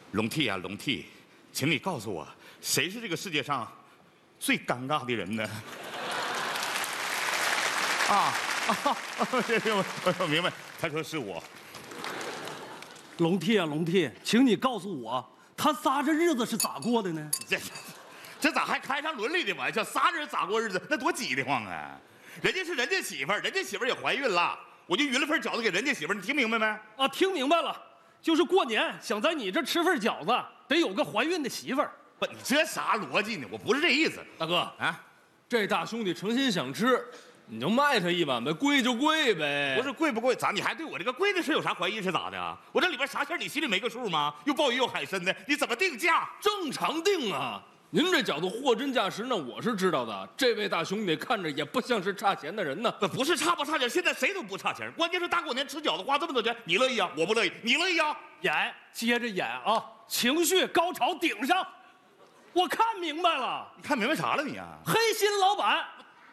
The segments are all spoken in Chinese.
龙替啊，龙替，请你告诉我，谁是这个世界上最尴尬的人呢？我明白，他说是我。 龙替啊，龙替，请你告诉我，他仨这日子是咋过的呢？ 这咋还开上伦理的玩笑？仨人咋过日子？那多挤得慌啊！人家是人家媳妇儿，人家媳妇儿也怀孕了，我就匀了份饺子给人家媳妇儿，你听明白没？ 啊，听明白了，就是过年想在你这吃份饺子，得有个怀孕的媳妇儿。 不，你这啥逻辑呢？我不是这意思， 大哥啊， 这大兄弟诚心想吃，你就卖他一碗呗，贵就贵呗。 不是贵不贵，咋你还对我这个贵的事有啥怀疑是咋的啊？我这里边啥馅你心里没个数吗？又鲍鱼又海参的，你怎么定价？ 正常定啊。您这饺子货真价实呢，我是知道的。这位大兄弟看着也不像是差钱的人呢。 不是差不差钱，现在谁都不差钱，关键是大过年吃饺子花这么多钱，你乐意啊？我不乐意，你乐意啊？ 演，接着演啊！情绪高潮顶上，我看明白了， 你看明白啥了你啊？ 黑心老板，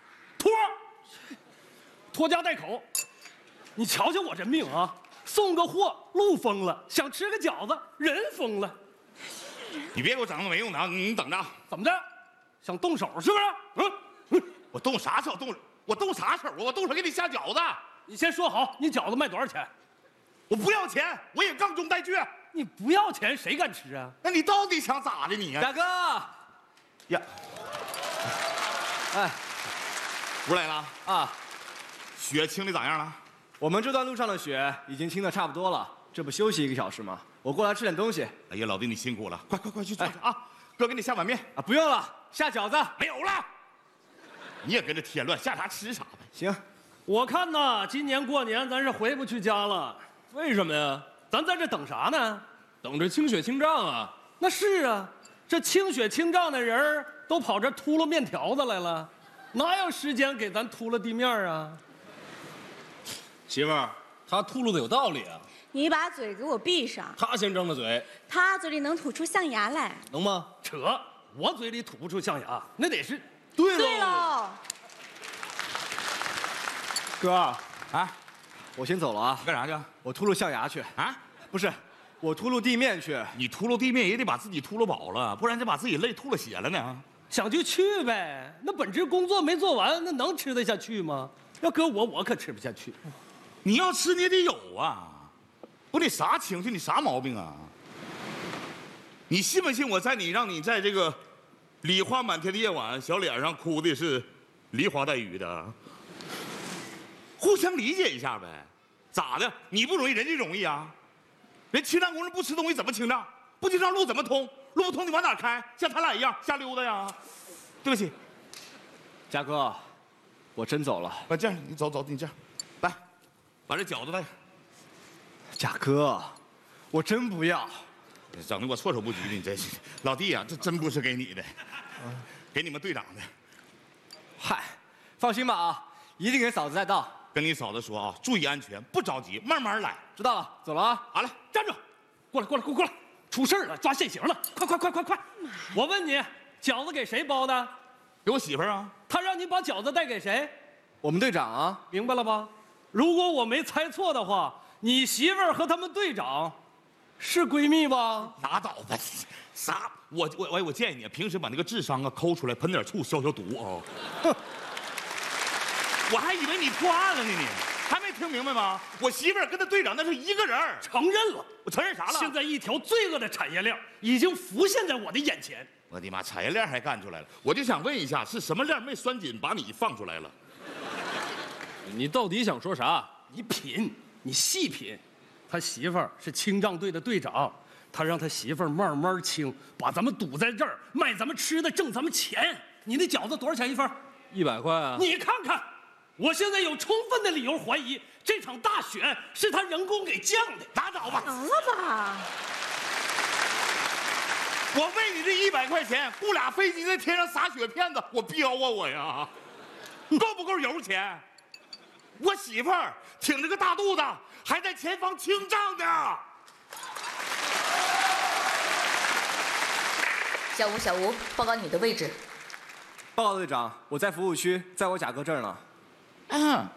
拖家带口，你瞧瞧我这命啊！送个货路疯了，想吃个饺子人疯了。 你别给我整那没用的啊！你等着， 怎么的？想动手是不是？ 我动啥手？我动啥手啊？我动手给你下饺子。 你先说好，你饺子卖多少钱？ 我不要钱，我也杠中带去。 你不要钱谁敢吃啊？ 那你到底想咋的你呀？ 大哥， 呀， 哎， 不来了啊， 雪清的咋样了？ 我们这段路上的雪已经清的差不多了，这不休息1个小时吗？我过来吃点东西。 哎呀，老弟你辛苦了，快去坐着啊！哥给你下碗面啊，不用了，下饺子没有了。你也跟着添乱，下啥吃啥呗。 行。 我看呐，今年过年咱是回不去家了。 为什么呀？ 咱在这等啥呢？ 等着清雪清账啊。 那是啊，这清雪清账的人都跑这秃噜面条子来了，哪有时间给咱秃噜地面啊？ 媳妇儿，他秃噜的有道理啊。 你把嘴给我闭上！ 他先张的嘴， 他嘴里能吐出象牙来。 能吗？ 扯，我嘴里吐不出象牙，那得是对对喽。 哥啊， 我先走了啊。 干啥去？ 我秃噜象牙去啊？ 不是，我秃噜地面去。 你秃噜地面也得把自己秃噜饱了，不然就把自己累吐了血了呢。 想就去呗，那本职工作没做完，那能吃得下去吗？要搁我可吃不下去。 你要吃你也得有啊，不你啥情绪，你啥毛病啊？你信不信我让你在这个梨花满天的夜晚，小脸上哭的是梨花带雨的？互相理解一下呗，咋的？你不容易，人家容易啊。人清账工人不吃东西怎么清账？不清账路怎么通？路不通你往哪开？像他俩一样瞎溜达呀？对不起， 嘉哥，我真走了。 这样你走，你这样，来，把这饺子带。 嘉哥，我真不要。 整的我措手不及的，你真是老弟呀、这真不是给你的，给你们队长的。 嗨，放心吧啊，一定给嫂子带到。 跟你嫂子说啊，注意安全，不着急，慢慢来。 知道了，走了啊。 好了， 站住！过来！出事了，抓现行了！快！我问你，饺子给谁包的？ 给我媳妇儿啊。 他让你把饺子带给谁？ 我们队长啊。 明白了吧？如果我没猜错的话，你媳妇儿和他们队长是闺蜜吧？ 拉倒吧，啥？我建议你平时把那个智商啊抠出来，喷点醋消毒啊。我还以为你破案了呢，你还没听明白吗？我媳妇儿跟他队长那是一个人。 承认了。 我承认啥了？ 现在一条罪恶的产业链已经浮现在我的眼前。 我的妈，产业链还干出来了！我就想问一下，是什么链没拴紧把你放出来了？ 你到底想说啥？ 你品，你细品。他媳妇儿是清账队的队长，他让他媳妇儿慢慢清，把咱们堵在这儿，卖咱们吃的，挣咱们钱。你那饺子多少钱一份 ？100块啊！ 你看看，我现在有充分的理由怀疑，这场大雪是他人工给降的。拉倒吧！ 行了吧？ 我为你这100块钱雇俩飞机在天上撒雪片子，我彪啊我呀！够不够油钱？我媳妇儿挺着个大肚子，还在前方清账呢。 小吴，报告你的位置。 报告队长，我在服务区，在我贾哥这儿呢。